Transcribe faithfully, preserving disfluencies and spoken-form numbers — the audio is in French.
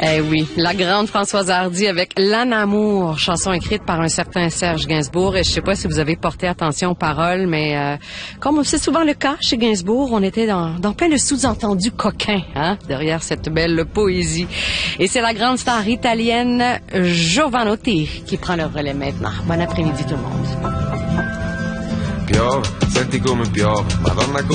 Eh oui, la grande Françoise Hardy avec L'Anne Amour, chanson écrite par un certain Serge Gainsbourg. Et je sais pas si vous avez porté attention aux paroles, mais euh, comme c'est souvent le cas chez Gainsbourg, on était dans, dans plein de sous-entendus coquins, hein, derrière cette belle poésie. Et c'est la grande star italienne Jovanotti qui prend le relais maintenant. Bon après-midi tout le monde. Piove, senti come piove, Madonna.